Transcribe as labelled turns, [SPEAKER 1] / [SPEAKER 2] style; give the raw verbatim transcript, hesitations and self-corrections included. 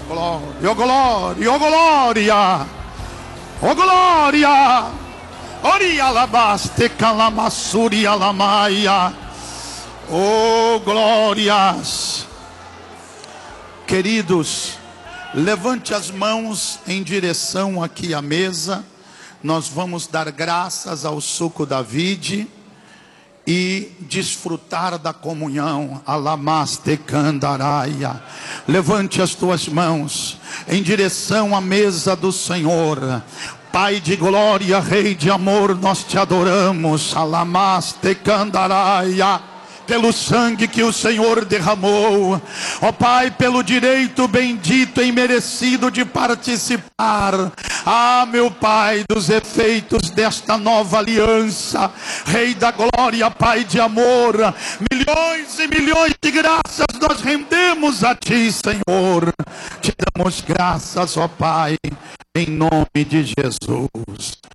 [SPEAKER 1] glória, oh glória, oh glória, oh glória. Ori alabaste calamassuri alamaia. Oh glórias. Queridos, levante as mãos em direção aqui à mesa. Nós vamos dar graças ao suco da vide e desfrutar da comunhão. Alamaste candaraia. Levante as tuas mãos em direção à mesa do Senhor. Pai de glória, Rei de amor, nós te adoramos. Alamaste candaraia. Pelo sangue que o Senhor derramou, ó Pai, pelo direito bendito e merecido de participar, ah meu Pai, dos efeitos desta nova aliança, Rei da glória, Pai de amor, milhões e milhões de graças nós rendemos a Ti, Senhor, te damos graças, ó Pai, em nome de Jesus.